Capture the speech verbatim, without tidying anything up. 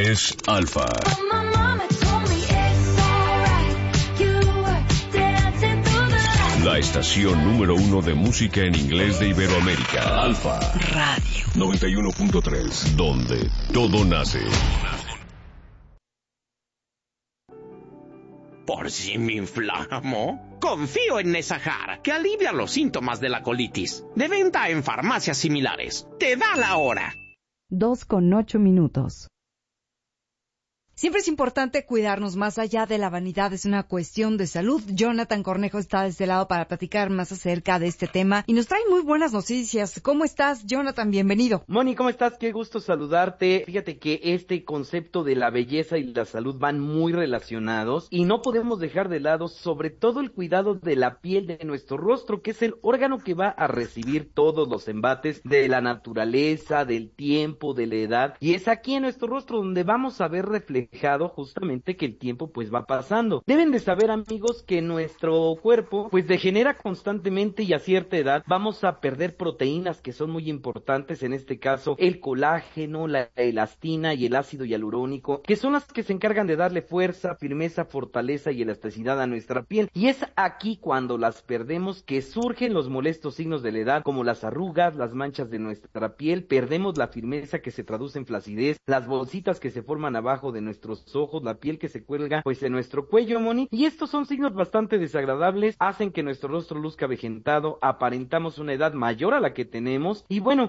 es Alfa. La estación número uno de música en inglés de Iberoamérica. Alfa Radio noventa y uno punto tres, donde todo nace. ¿Por si me inflamo? Confío en Nesajar, que alivia los síntomas de la colitis. De venta en farmacias similares. Te da la hora. Dos con ocho minutos. Siempre es importante cuidarnos más allá de la vanidad, es una cuestión de salud. Jonathan Cornejo está de este lado para platicar más acerca de este tema y nos trae muy buenas noticias. ¿Cómo estás, Jonathan? Bienvenido. Moni, ¿cómo estás? Qué gusto saludarte. Fíjate que este concepto de la belleza y la salud van muy relacionados y no podemos dejar de lado sobre todo el cuidado de la piel de nuestro rostro, que es el órgano que va a recibir todos los embates de la naturaleza, del tiempo, de la edad, y es aquí en nuestro rostro donde vamos a ver reflejado justamente que el tiempo pues va pasando. Deben de saber, amigos, que nuestro cuerpo pues degenera constantemente y a cierta edad vamos a perder proteínas que son muy importantes, en este caso el colágeno, la elastina y el ácido hialurónico, que son las que se encargan de darle fuerza, firmeza, fortaleza y elasticidad a nuestra piel. Y es aquí cuando las perdemos que surgen los molestos signos de la edad, como las arrugas, las manchas de nuestra piel, perdemos la firmeza que se traduce en flacidez, las bolsitas que se forman abajo de nuestros ojos, la piel que se cuelga pues en nuestro cuello, Moni, y estos son signos bastante desagradables, hacen que nuestro rostro luzca avejentado, aparentamos una edad mayor a la que tenemos, y bueno,